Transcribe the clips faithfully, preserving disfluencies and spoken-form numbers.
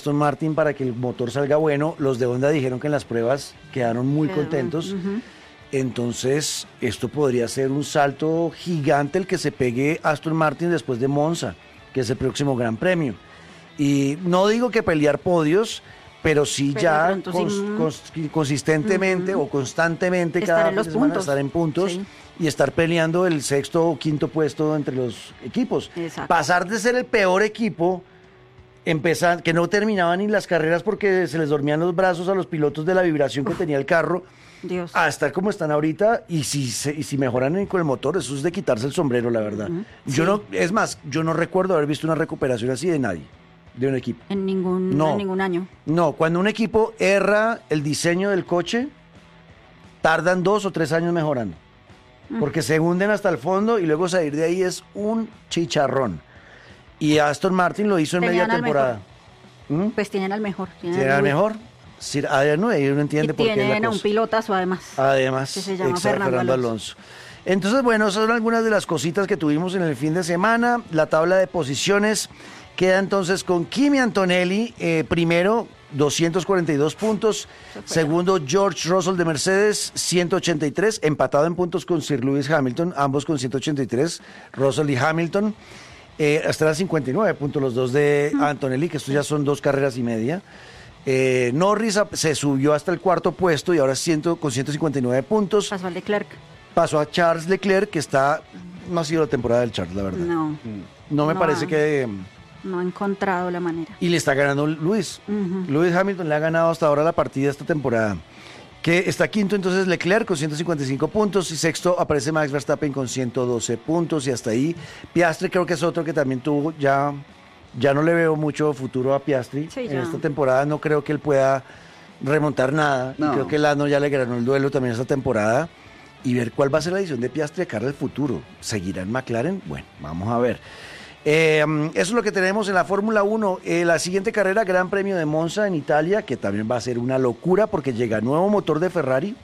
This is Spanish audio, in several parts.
Aston Martin para que el motor salga bueno. Los de Honda dijeron que en las pruebas quedaron muy Pero, contentos. uh-huh. Entonces, esto podría ser un salto gigante el que se pegue Aston Martin después de Monza, que es el próximo Gran Premio. Y no digo que pelear podios, pero sí pero ya pronto, cons, sí. cons, consistentemente uh-huh. o constantemente estar cada en los fin de semana, puntos. estar en puntos Sí. y estar peleando el sexto o quinto puesto entre los equipos. Exacto. Pasar de ser el peor equipo, empezar, que no terminaban ni las carreras porque se les dormían los brazos a los pilotos de la vibración que tenía el carro, Dios. a estar como están ahorita, y si se, y si mejoran con el motor, eso es de quitarse el sombrero, la verdad. Uh-huh. Yo Sí. no, es más, yo no recuerdo haber visto una recuperación así de nadie, de un equipo. En ningún, No. en ningún año. No, cuando un equipo erra el diseño del coche, tardan dos o tres años mejorando. Uh-huh. Porque se hunden hasta el fondo y luego salir de ahí es un chicharrón. Y Aston Martin lo hizo en Tenían media al temporada. ¿Mm? Pues tienen al mejor. ¿Tiene al Luis. mejor? Sí, ah, no, ahí uno entiende Y por qué es la tienen a un cosa. pilotazo además. Además, que se llama exacto, Fernando Alonso. Entonces, bueno, esas son algunas de las cositas que tuvimos en el fin de semana. La tabla de posiciones queda entonces con Kimi Antonelli, eh, primero, doscientos cuarenta y dos puntos. Segundo, George Russell de Mercedes, ciento ochenta y tres, empatado en puntos con Sir Lewis Hamilton, ambos con ciento ochenta y tres, Russell y Hamilton. Eh, hasta las cincuenta y nueve puntos los dos de mm. Antonelli, que estos ya son dos carreras y media. Eh, Norris se subió hasta el cuarto puesto y ahora ciento, con ciento cincuenta y nueve puntos. Pasó al Leclerc. Pasó a Charles Leclerc, que está... No ha sido la temporada del Charles, la verdad. No. No me no parece ha, que... No ha encontrado la manera. Y le está ganando Lewis. Uh-huh. Lewis Hamilton le ha ganado hasta ahora la partida esta temporada. Que está quinto entonces Leclerc con ciento cincuenta y cinco puntos y sexto aparece Max Verstappen con ciento doce puntos y hasta ahí Piastri creo que es otro que también tuvo ya... Ya no le veo mucho futuro a Piastri sí, en esta temporada. No creo que él pueda remontar nada. No. Y creo que Lando ya le ganó el duelo también esta temporada. Y ver cuál va a ser la edición de Piastri de cara al futuro. ¿Seguirá en McLaren? Bueno, vamos a ver. Eh, eso es lo que tenemos en la Fórmula uno. Eh, la siguiente carrera, Gran Premio de Monza en Italia, que también va a ser una locura porque llega nuevo motor de Ferrari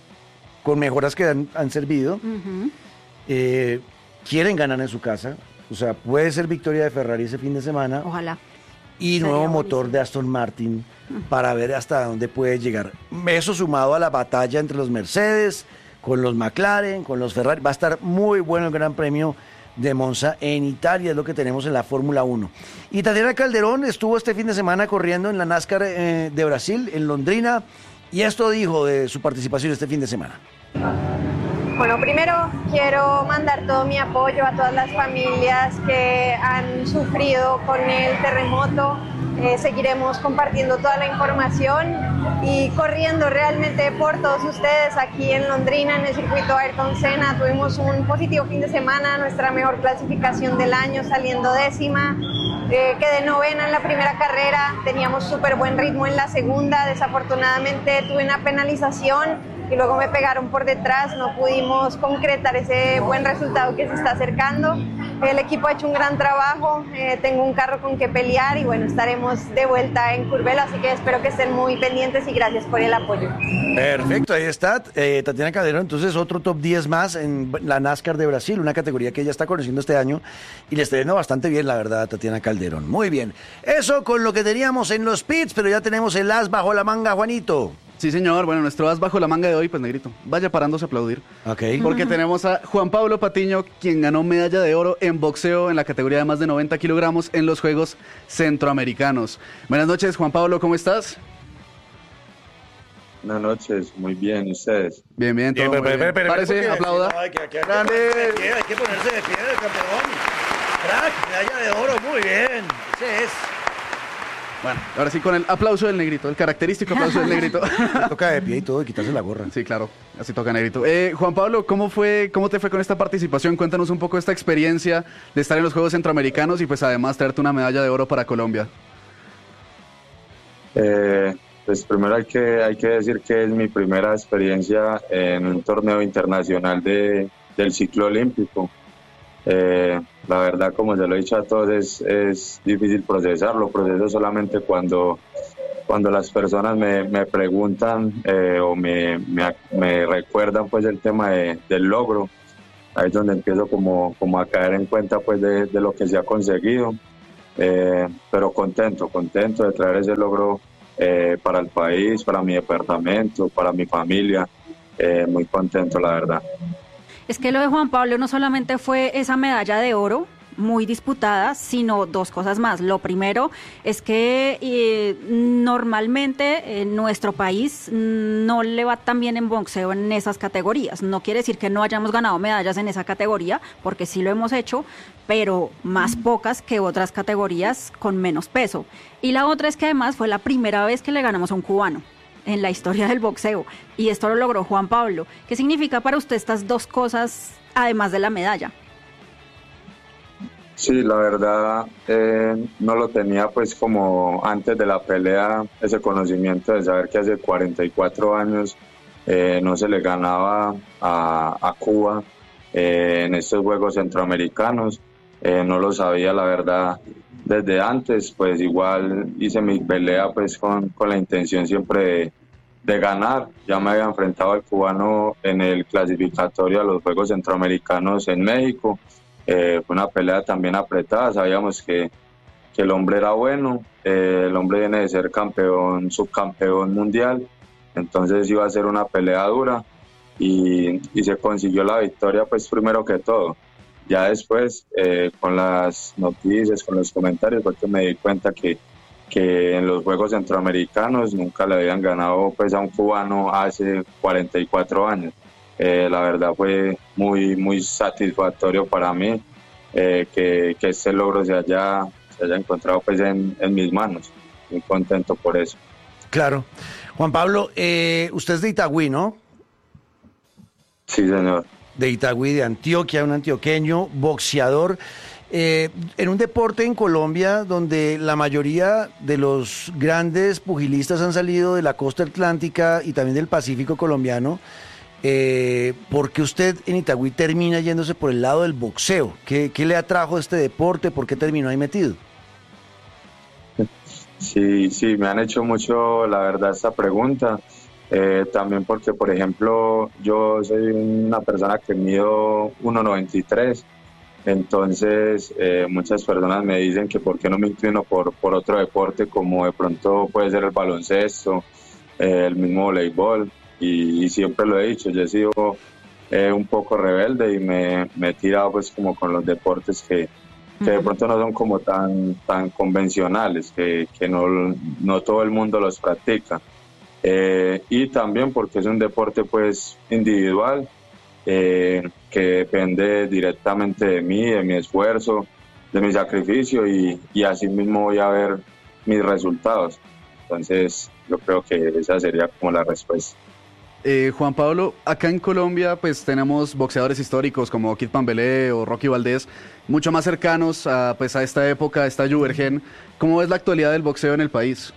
con mejoras que han, han servido. Uh-huh. Eh, quieren ganar en su casa. O sea, puede ser victoria de Ferrari ese fin de semana. Ojalá. Y Sería nuevo buenísimo. motor de Aston Martin uh-huh. para ver hasta dónde puede llegar. Eso sumado a la batalla entre los Mercedes, con los McLaren, con los Ferrari. Va a estar muy bueno el Gran Premio de Monza en Italia, es lo que tenemos en la Fórmula uno. Y Tatiana Calderón estuvo este fin de semana corriendo en la NASCAR eh, de Brasil, en Londrina, y esto dijo de su participación este fin de semana. Bueno, primero quiero mandar todo mi apoyo a todas las familias que han sufrido con el terremoto. Eh, seguiremos compartiendo toda la información y corriendo realmente por todos ustedes aquí en Londrina, en el circuito Ayrton Senna. Tuvimos un positivo fin de semana, nuestra mejor clasificación del año, saliendo décima. Eh, quedé novena en la primera carrera, teníamos súper buen ritmo en la segunda. Desafortunadamente tuve una penalización y luego me pegaron por detrás, no pudimos concretar ese buen resultado que se está acercando. El equipo ha hecho un gran trabajo, eh, tengo un carro con que pelear y bueno, estaremos de vuelta en Curvelo, así que espero que estén muy pendientes y gracias por el apoyo. Perfecto, ahí está eh, Tatiana Calderón, entonces otro top diez más en la NASCAR de Brasil, una categoría que ella está conociendo este año y le está yendo bastante bien, la verdad, a Tatiana Calderón. Muy bien, eso con lo que teníamos en los pits, pero ya tenemos el as bajo la manga, Juanito. Sí, señor. Bueno, nuestro as bajo la manga de hoy, pues, negrito, vaya parándose a aplaudir. Ok. Porque tenemos a Juan Pablo Patiño, quien ganó medalla de oro en boxeo en la categoría de más de noventa kilogramos en los Juegos Centroamericanos. Buenas noches, Juan Pablo, ¿cómo estás? Buenas noches, muy bien, ¿y ustedes? Bien, bien, todo Bien, muy pero, bien. pero, pero, Párese, porque- aplauda. no, hay, que, hay que- hay que Grande. ponerse de pie, hay que ponerse de pie, campeón. Crack, medalla de oro, muy bien. Ese es. Bueno, ahora sí con el aplauso del negrito, el característico aplauso del negrito. Le toca de pie y todo y quitarse la gorra. Sí, claro, así toca, negrito. Eh, Juan Pablo, ¿cómo fue, cómo te fue con esta participación? Cuéntanos un poco esta experiencia de estar en los Juegos Centroamericanos y pues además traerte una medalla de oro para Colombia. Eh, pues primero hay que, hay que decir que es mi primera experiencia en un torneo internacional de, del ciclo olímpico. Eh, la verdad, como se lo he dicho a todos, es, es difícil procesarlo. Proceso solamente cuando, cuando las personas me, me preguntan eh, o me, me, me recuerdan pues el tema de, del logro. Ahí es donde empiezo como, como a caer en cuenta pues de, de lo que se ha conseguido. eh, pero contento, contento de traer ese logro eh, para el país, para mi departamento, para mi familia, eh, muy contento la verdad. Es que lo de Juan Pablo no solamente fue esa medalla de oro, muy disputada, sino dos cosas más. Lo primero es que eh, normalmente en nuestro país no le va tan bien en boxeo en esas categorías. No quiere decir que no hayamos ganado medallas en esa categoría, porque sí lo hemos hecho, pero más pocas que otras categorías con menos peso. Y la otra es que además fue la primera vez que le ganamos a un cubano en la historia del boxeo, y esto lo logró Juan Pablo. ¿Qué significa para usted estas dos cosas, además de la medalla? Sí, la verdad eh, no lo tenía pues como antes de la pelea, ese conocimiento de saber que hace cuarenta y cuatro años eh, no se le ganaba a, a Cuba eh, en estos Juegos Centroamericanos. Eh, no lo sabía la verdad desde antes, pues igual hice mi pelea pues con, con la intención siempre de, de ganar. Ya me había enfrentado al cubano en el clasificatorio a los Juegos Centroamericanos en México. Eh, fue una pelea también apretada, sabíamos que, que el hombre era bueno, eh, el hombre viene de ser campeón, subcampeón mundial, entonces iba a ser una pelea dura y, y se consiguió la victoria pues primero que todo. Ya después eh, con las noticias, con los comentarios, porque me di cuenta que, que en los Juegos Centroamericanos nunca le habían ganado pues a un cubano hace cuarenta y cuatro años. Eh, la verdad fue muy muy satisfactorio para mí eh, que, que este logro se haya, se haya encontrado pues en, en mis manos. Muy contento por eso. Claro. Juan Pablo, eh, usted es de Itagüí, ¿no? Sí, señor. De Itagüí, de Antioquia, un antioqueño, boxeador. Eh, en un deporte en Colombia donde la mayoría de los grandes pugilistas han salido de la costa atlántica y también del Pacífico colombiano, Eh, ¿por qué usted en Itagüí termina yéndose por el lado del boxeo? ¿Qué, qué le atrajo a este deporte? ¿Por qué terminó ahí metido? Sí, sí, me han hecho mucho, la verdad, esta pregunta. Eh, también porque, por ejemplo, yo soy una persona que mido uno noventa y tres, entonces eh, muchas personas me dicen que por qué no me inclino por, por otro deporte, como de pronto puede ser el baloncesto, eh, el mismo voleibol. Y, y siempre lo he dicho, yo he sido eh, un poco rebelde y me, me he tirado pues como con los deportes que, que de pronto no son como tan, tan convencionales, que, que no, no todo el mundo los practica. Eh, y también porque es un deporte pues individual, eh, que depende directamente de mí, de mi esfuerzo, de mi sacrificio, y, y así mismo voy a ver mis resultados. Entonces yo creo que esa sería como la respuesta. Eh, Juan Pablo, acá en Colombia pues tenemos boxeadores históricos como Kid Pambelé o Rocky Valdés, mucho más cercanos a, pues, a esta época, a esta Juvergen. ¿Cómo es la actualidad del boxeo en el país?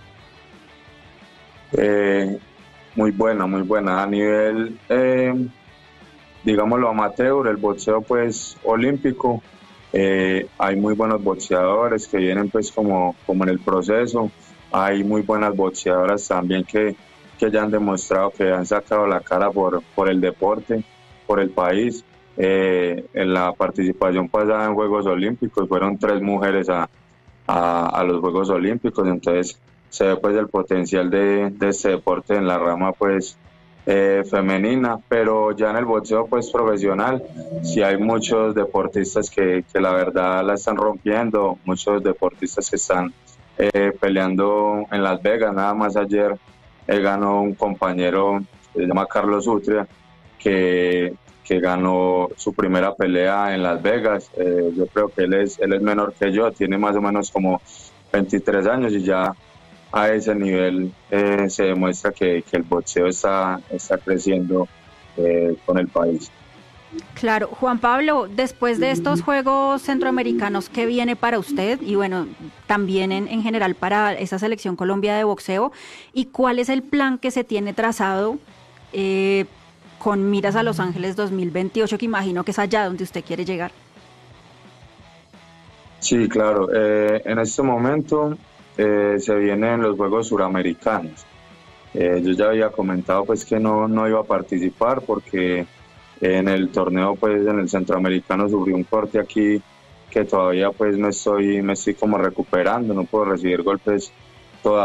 Eh, muy buena, muy buena. A nivel, eh, digámoslo, amateur, el boxeo pues olímpico, eh, hay muy buenos boxeadores que vienen pues como, como en el proceso. Hay muy buenas boxeadoras también que que ya han demostrado que han sacado la cara por, por el deporte, por el país. Eh, en la participación pasada en Juegos Olímpicos fueron tres mujeres a, a, a los Juegos Olímpicos, entonces se ve pues el potencial de, de este deporte en la rama pues eh, femenina, pero ya en el boxeo pues profesional sí hay muchos deportistas que, que la verdad la están rompiendo, muchos deportistas que están eh, peleando en Las Vegas. Nada más ayer él ganó un compañero que se llama Carlos Utria, que, que ganó su primera pelea en Las Vegas. Eh, yo creo que él es, él es menor que yo, tiene más o menos como veintitrés años, y ya a ese nivel eh, se demuestra que, que el boxeo está, está creciendo eh, con el país. Claro, Juan Pablo, después de estos Juegos Centroamericanos, ¿qué viene para usted? Y bueno, también en, en general para esa selección Colombia de boxeo. ¿Y cuál es el plan que se tiene trazado eh, con miras a Los Ángeles dos mil veintiocho, que imagino que es allá donde usted quiere llegar? Sí, claro. Eh, en este momento eh, se vienen los Juegos Suramericanos. Eh, yo ya había comentado pues que no, no iba a participar porque en el torneo, pues en el centroamericano sufrí un corte aquí que todavía pues me estoy, me estoy como recuperando, no puedo recibir golpes